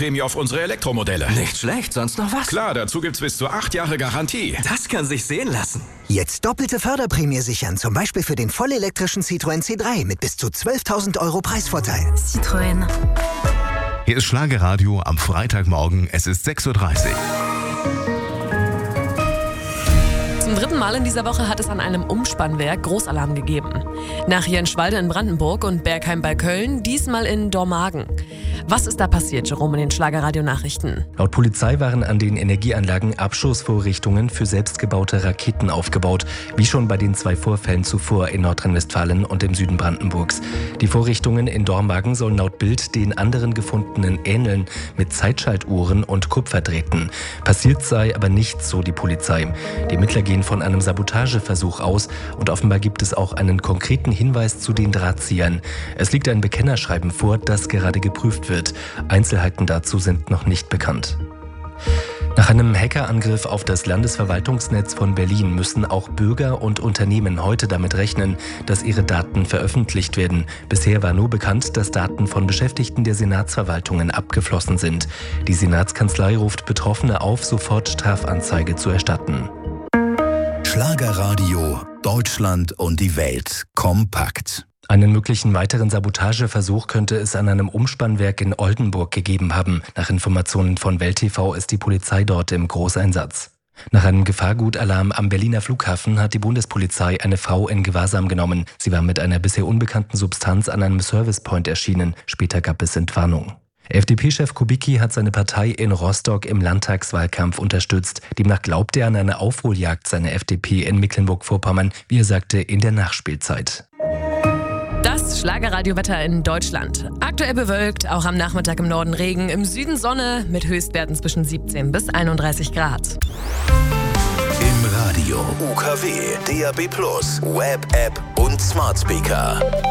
Förderprämie auf unsere Elektromodelle. Nicht schlecht, sonst noch was? Klar, dazu gibt's bis zu 8 Jahre Garantie. Das kann sich sehen lassen. Jetzt doppelte Förderprämie sichern, zum Beispiel für den vollelektrischen Citroën C3 mit bis zu 12.000 € Preisvorteil. Citroën. Hier ist Schlagerradio am Freitagmorgen. Es ist 6:30 Uhr. Zum dritten Mal in dieser Woche hat es an einem Umspannwerk Großalarm gegeben. Nach Jenschwalde in Brandenburg und Bergheim bei Köln, diesmal in Dormagen. Was ist da passiert, Jerome, in den Schlagerradio-Nachrichten? Laut Polizei waren an den Energieanlagen Abschussvorrichtungen für selbstgebaute Raketen aufgebaut, wie schon bei den 2 Vorfällen zuvor in Nordrhein-Westfalen und im Süden Brandenburgs. Die Vorrichtungen in Dormagen sollen laut Bild den anderen gefundenen ähneln, mit Zeitschaltuhren und Kupferdrähten. Passiert sei aber nichts, so die Polizei. Die Ermittler gehen von einem Sabotageversuch aus und offenbar gibt es auch einen konkreten Hinweis zu den Drahtziehern. Es liegt ein Bekennerschreiben vor, das gerade geprüft wird. Einzelheiten dazu sind noch nicht bekannt. Nach einem Hackerangriff auf das Landesverwaltungsnetz von Berlin müssen auch Bürger und Unternehmen heute damit rechnen, dass ihre Daten veröffentlicht werden. Bisher war nur bekannt, dass Daten von Beschäftigten der Senatsverwaltungen abgeflossen sind. Die Senatskanzlei ruft Betroffene auf, sofort Strafanzeige zu erstatten. Schlagerradio, Deutschland und die Welt kompakt. Einen möglichen weiteren Sabotageversuch könnte es an einem Umspannwerk in Oldenburg gegeben haben. Nach Informationen von Welt TV ist die Polizei dort im Großeinsatz. Nach einem Gefahrgutalarm am Berliner Flughafen hat die Bundespolizei eine Frau in Gewahrsam genommen. Sie war mit einer bisher unbekannten Substanz an einem Servicepoint erschienen. Später gab es Entwarnung. FDP-Chef Kubicki hat seine Partei in Rostock im Landtagswahlkampf unterstützt. Demnach glaubt er an eine Aufholjagd seiner FDP in Mecklenburg-Vorpommern, wie er sagte, in der Nachspielzeit. Das Schlagerradiowetter in Deutschland. Aktuell bewölkt, auch am Nachmittag im Norden Regen, im Süden Sonne mit Höchstwerten zwischen 17 bis 31 Grad. Im Radio, UKW, DAB+, Web-App und Smart Speaker.